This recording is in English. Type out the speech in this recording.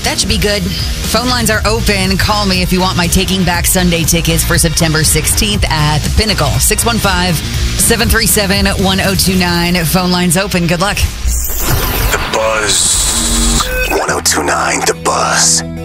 it. That should be good. Phone lines are open. Call me if you want my Taking Back Sunday tickets for September 16th at the Pinnacle. 615-737-1029. Phone lines open. Good luck. The Buzz. 1029 The Buzz.